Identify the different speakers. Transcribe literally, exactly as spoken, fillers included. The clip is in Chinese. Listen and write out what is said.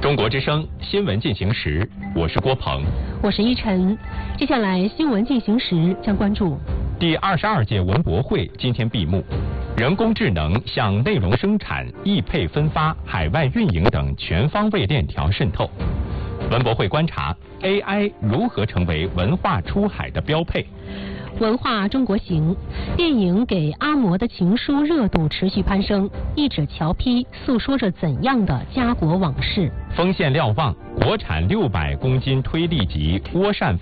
Speaker 1: 中国之声新闻进行时，我是郭鹏，
Speaker 2: 我是依晨。接下来新闻进行时将关注
Speaker 1: 第二十二届文博会今天闭幕，人工智能向内容生产、译配分发、海外运营等全方位链条渗透。文博会观察 A I 如何成为文化出海的标配。
Speaker 2: 文化中国行电影《给阿嬷的情书》热度持续攀升，译者乔丕诉说着怎样的家国往事？
Speaker 1: 丰县瞭望国产六百公斤推力级涡扇